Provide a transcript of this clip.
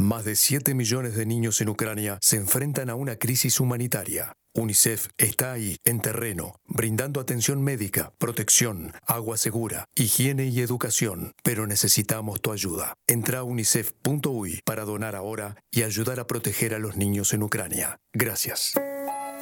Más de 7 millones de niños en Ucrania se enfrentan a una crisis humanitaria. UNICEF está ahí, en terreno, brindando atención médica, protección, agua segura, higiene y educación. Pero necesitamos tu ayuda. Entra a unicef.uy para donar ahora y ayudar a proteger a los niños en Ucrania. Gracias.